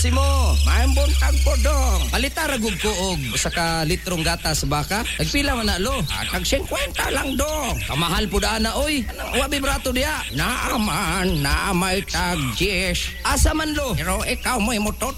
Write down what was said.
Maksimo, Maembon tagpo dong. palita ragug ko og usa ka litrong gatas sa baka. Nagpila man na lo. Tag 50 lang dong. Kamahal po daan na oy. Wabi brato diya. Naaman, naamay tag 10. Asa man lo? Pero ikaw mo'y motor